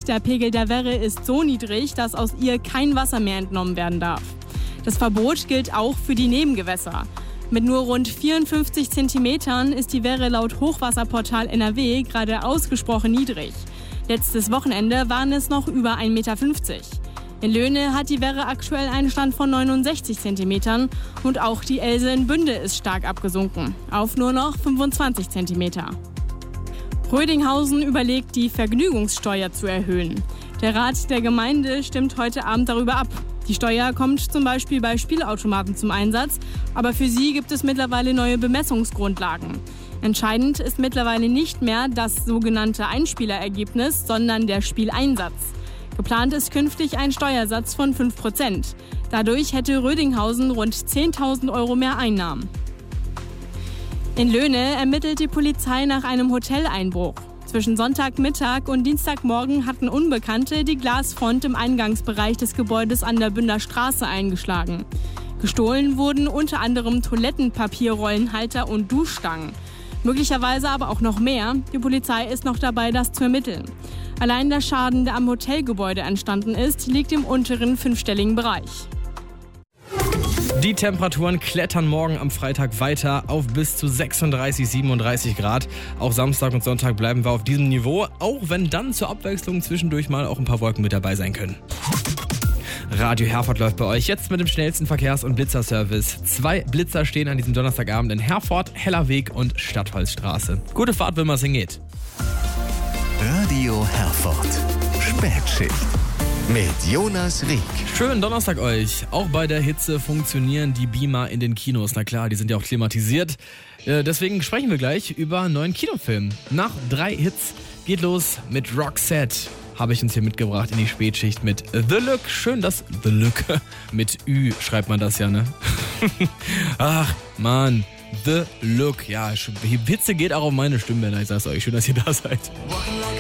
der Pegel der Werre ist so niedrig, dass aus ihr kein Wasser mehr entnommen werden darf. Das Verbot gilt auch für die Nebengewässer. Mit nur rund 54 Zentimetern ist die Werre laut Hochwasserportal NRW gerade ausgesprochen niedrig. Letztes Wochenende waren es noch über 1,50 Meter. In Löhne hat die Werre aktuell einen Stand von 69 Zentimetern und auch die Else in Bünde ist stark abgesunken, auf nur noch 25 Zentimeter. Rödinghausen überlegt, die Vergnügungssteuer zu erhöhen. Der Rat der Gemeinde stimmt heute Abend darüber ab. Die Steuer kommt zum Beispiel bei Spielautomaten zum Einsatz, aber für sie gibt es mittlerweile neue Bemessungsgrundlagen. Entscheidend ist mittlerweile nicht mehr das sogenannte Einspielerergebnis, sondern der Spieleinsatz. Geplant ist künftig ein Steuersatz von 5%. Dadurch hätte Rödinghausen rund 10.000 Euro mehr Einnahmen. In Löhne ermittelt die Polizei nach einem Hoteleinbruch. Zwischen Sonntagmittag und Dienstagmorgen hatten Unbekannte die Glasfront im Eingangsbereich des Gebäudes an der Bünder Straße eingeschlagen. Gestohlen wurden unter anderem Toilettenpapierrollenhalter und Duschstangen. Möglicherweise aber auch noch mehr. Die Polizei ist noch dabei, das zu ermitteln. Allein der Schaden, der am Hotelgebäude entstanden ist, liegt im unteren fünfstelligen Bereich. Die Temperaturen klettern morgen am Freitag weiter auf bis zu 36, 37 Grad. Auch Samstag und Sonntag bleiben wir auf diesem Niveau, auch wenn dann zur Abwechslung zwischendurch mal auch ein paar Wolken mit dabei sein können. Radio Herford läuft bei euch jetzt mit dem schnellsten Verkehrs- und Blitzerservice. 2 Blitzer stehen an diesem Donnerstagabend in Herford, Hellerweg und Stadtholzstraße. Gute Fahrt, wenn man singt. Radio Herford. Spätschicht. Mit Jonas Rieck. Schönen Donnerstag euch. Auch bei der Hitze funktionieren die Beamer in den Kinos. Na klar, die sind ja auch klimatisiert. Deswegen sprechen wir gleich über einen neuen Kinofilm. Nach 3 Hits geht los mit Roxette. Habe ich uns hier mitgebracht in die Spätschicht mit The Look. Schön, dass The Look mit Ü schreibt man das ja, ne? Ach, Mann. The Look. Ja, Hitze geht auch auf meine Stimmbänder. Ich sag's euch. Schön, dass ihr da seid.